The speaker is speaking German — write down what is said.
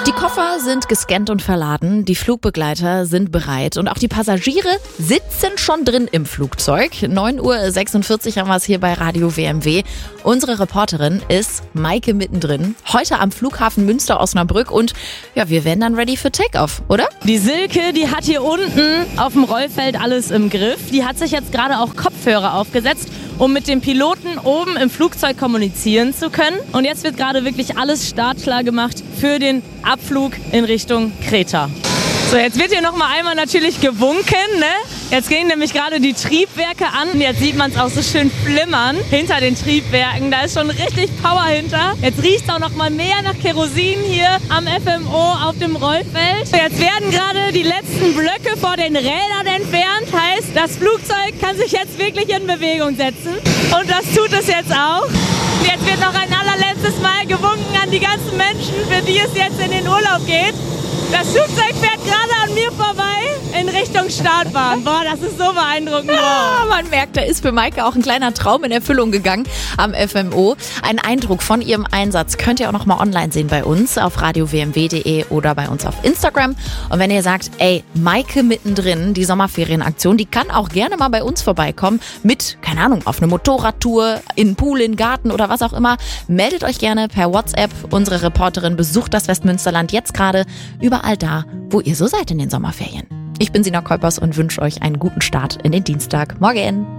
Die Koffer sind gescannt und verladen, die Flugbegleiter sind bereit und auch die Passagiere sitzen schon drin im Flugzeug. 9:46 Uhr haben wir es hier bei Radio WMW. Unsere Reporterin ist Maike mittendrin, heute am Flughafen Münster-Osnabrück und ja, wir werden dann ready für Takeoff, oder? Die Silke, die hat hier unten auf dem Rollfeld alles im Griff. Die hat sich jetzt gerade auch Kopfhörer aufgesetzt, um mit dem Piloten oben im Flugzeug kommunizieren zu können. Und jetzt wird gerade wirklich alles startklar gemacht für den Abflug in Richtung Kreta. So, jetzt wird hier nochmal einmal natürlich gewunken, ne? Jetzt gehen nämlich gerade die Triebwerke an. Jetzt sieht man es auch so schön flimmern hinter den Triebwerken. Da ist schon richtig Power hinter. Jetzt riecht es auch nochmal mehr nach Kerosin hier am FMO auf dem Rollfeld. Jetzt werden gerade die letzten Blöcke vor den Rädern entfernt. Heißt, das Flugzeug kann sich jetzt wirklich in Bewegung setzen. Und das tut es jetzt auch. Jetzt wird noch ein allerletztes Mal gewunken an die ganzen Menschen, für die es jetzt in den Urlaub geht. Das Flugzeug fährt gerade an mir vorbei in Richtung Startbahn. Boah, das ist so beeindruckend. Ja, man merkt, da ist für Maike auch ein kleiner Traum in Erfüllung gegangen am FMO. Ein Eindruck von ihrem Einsatz könnt ihr auch nochmal online sehen bei uns auf radiowmw.de oder bei uns auf Instagram. Und wenn ihr sagt, ey, Maike mittendrin, die Sommerferienaktion, die kann auch gerne mal bei uns vorbeikommen mit, keine Ahnung, auf eine Motorradtour, in den Pool, in den Garten oder was auch immer. Meldet euch gerne per WhatsApp. Unsere Reporterin besucht das Westmünsterland jetzt gerade überall da, wo ihr so seid in den Sommerferien. Ich bin Sina Kolpers und wünsche euch einen guten Start in den Dienstag. Morgen!